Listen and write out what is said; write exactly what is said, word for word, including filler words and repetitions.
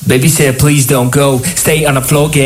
Baby said please don't go, stay on the floor, get